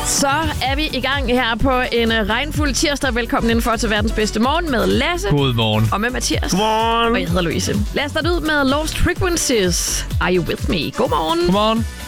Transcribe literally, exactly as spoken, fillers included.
Så er vi i gang her på en regnfuld tirsdag. Velkommen indenfor til verdens bedste morgen med Lasse. Godmorgen. Og med Mathias. Godmorgen. Og jeg hedder Louise. Lad os starte ud med Lost Frequencies. Are you with me? Godmorgen. Godmorgen.